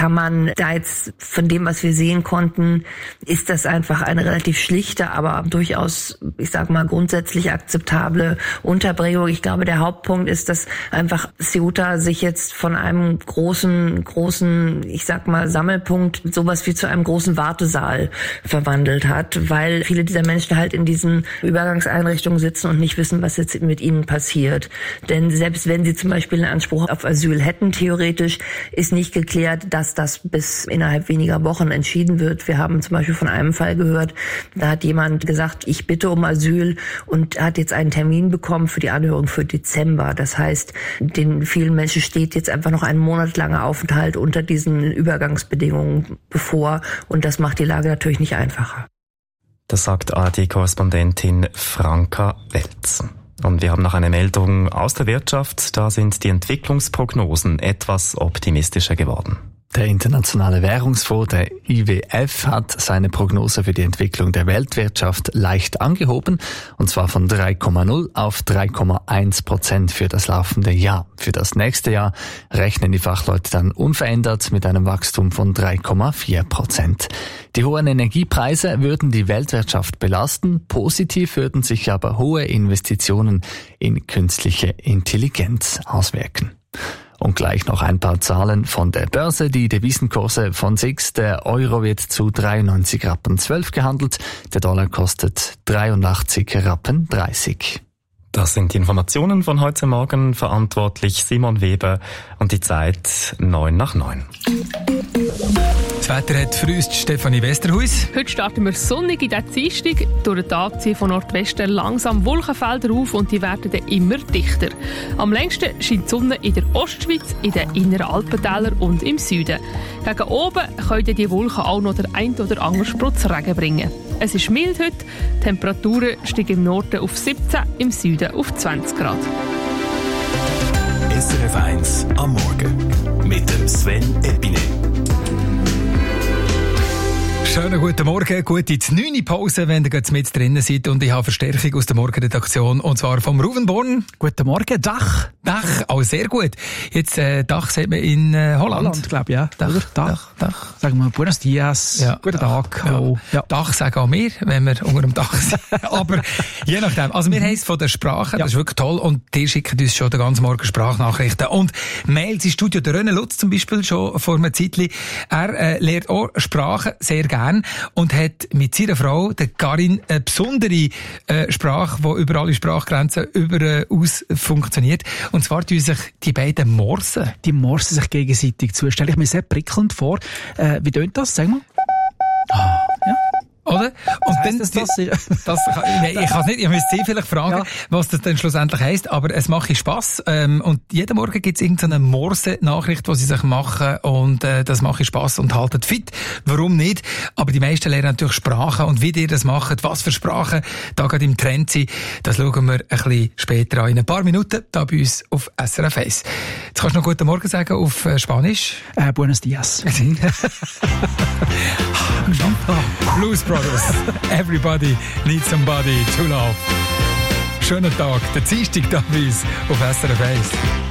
kann man da jetzt von dem, was wir sehen konnten, ist das einfach eine relativ schlichte, aber durchaus, ich sag mal, grundsätzlich akzeptable Unterbringung. Ich glaube, der Hauptpunkt ist, dass einfach Ceuta sich jetzt von einem großen, ich sag mal, Sammelpunkt sowas wie zu einem großen Wartesaal verwandelt hat, weil viele dieser Menschen halt in diesen Übergangseinrichtungen sitzen und nicht wissen, was jetzt mit ihnen passiert. Denn selbst wenn sie zum Beispiel einen Anspruch auf Asyl hätten, theoretisch, ist nicht geklärt, dass das bis innerhalb weniger Wochen entschieden wird. Wir haben zum Beispiel von einem Fall gehört, da hat jemand gesagt, ich bitte um Asyl und hat jetzt einen Termin bekommen für die Anhörung für Dezember. Das heißt, den vielen Menschen steht jetzt einfach noch ein monatelanger Aufenthalt unter diesen Übergangsbedingungen bevor und das macht die Lage natürlich nicht einfacher. Das sagt ARD-Korrespondentin Franka Welz. Und wir haben noch eine Meldung aus der Wirtschaft. Da sind die Entwicklungsprognosen etwas optimistischer geworden. Der Internationale Währungsfonds, der IWF, hat seine Prognose für die Entwicklung der Weltwirtschaft leicht angehoben, und zwar von 3,0 auf 3,1% für das laufende Jahr. Für das nächste Jahr rechnen die Fachleute dann unverändert mit einem Wachstum von 3,4%. Die hohen Energiepreise würden die Weltwirtschaft belasten, positiv würden sich aber hohe Investitionen in künstliche Intelligenz auswirken. Und gleich noch ein paar Zahlen von der Börse. Die Devisenkurse von SIX. Der Euro wird zu 93,12 Rappen gehandelt. Der Dollar kostet 83,30 Rappen. Das sind die Informationen von heute Morgen. Verantwortlich Simon Weber und die Zeit 8:09. Das Wetter hat für uns Stefanie Westerhuis. Heute starten wir sonnig in der Dienstag. Durch den Tag ziehen von Nordwesten langsam Wolkenfelder auf und die werden dann immer dichter. Am längsten scheint die Sonne in der Ostschweiz, in den inneren Alpentälern und im Süden. Gegen oben können die Wolken auch noch der ein oder andere Sprutz Regen bringen. Es ist mild heute. Die Temperaturen steigen im Norden auf 17, im Süden auf 20 Grad. SRF 1 am Morgen mit dem Sven Epine. Schönen guten Morgen, gute 9. Pause, wenn ihr jetzt mit drinnen seid. Und ich habe Verstärkung aus der Morgenredaktion, und zwar vom Ruven Born. Guten Morgen, Dach, auch sehr gut. Jetzt, Dach sagt man in Holland. Glaube ich, ja. Dach. Sagen wir Buenos Dias, ja. Guten Tag. Ja. Oh. Ja. Dach sagen auch wir, wenn wir unter dem Dach sind. Aber je nachdem. Also wir haben es von der Sprache, das ist wirklich toll. Und die schicken uns schon den ganzen Morgen Sprachnachrichten. Und Mails ins Studio. Der René Lutz zum Beispiel schon vor einem Zeitchen. Er lernt auch Sprachen sehr gerne und hat mit seiner Frau, der Karin, eine besondere Sprache, die über alle Sprachgrenzen aus funktioniert. Und zwar tun sich die beiden morsen. Die morsen sich gegenseitig zu. Stelle ich mir sehr prickelnd vor. Wie tönt das? Sag mal. Ja. Oder? Und dann ich kann es nicht, ich müsste Sie vielleicht fragen, was das dann schlussendlich heisst, aber es macht Spass. Und jeden Morgen gibt es irgendeine Morse-Nachricht, die sie sich machen, und das macht Spass und haltet fit. Warum nicht? Aber die meisten lernen natürlich Sprachen, und wie ihr das macht, was für Sprachen da gerade im Trend sind, das schauen wir ein bisschen später an. In ein paar Minuten da bei uns auf SRF 1. Jetzt kannst du noch guten Morgen sagen auf Spanisch. Buenos Dias. Blues Brothers. Everybody needs somebody to love. Schönen Tag. Der Dienstag da bei uns auf SRF 1.